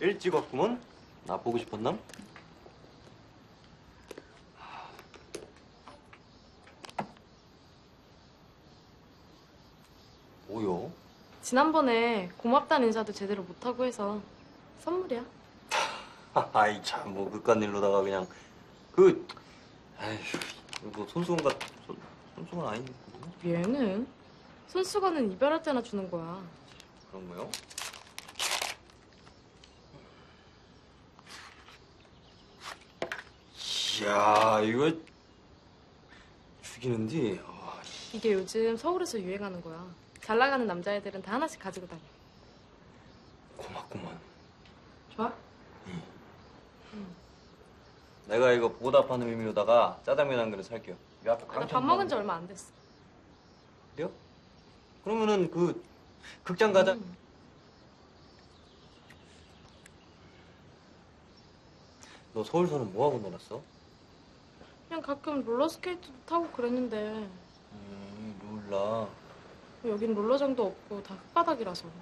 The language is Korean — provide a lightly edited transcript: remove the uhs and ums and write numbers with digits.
일찍 왔구먼? 나 보고 싶었나? 뭐요? 지난번에 고맙다는 인사도 제대로 못하고 해서 선물이야. 아이 참 뭐 그깟 일로다가 그냥 아휴 뭐 손수건 아닌데 얘는 손수건은 이별할 때나 주는 거야. 그런 거요? 이야 이거 죽이는데 이게 요즘 서울에서 유행하는 거야. 잘 나가는 남자애들은 다 하나씩 가지고 다녀. 고맙구먼. 좋아? 내가 이거 보답하는 의미로다가 짜장면 한 그릇 살게요. 이 앞에 나 밥 먹은 지 얼마 안 됐어. 그래요? 그러면은 극장 가자. 너 서울서는 뭐 하고 놀았어? 그냥 가끔 롤러스케이트도 타고 그랬는데 롤라. 여긴 롤러장도 없고 다 흙바닥이라서.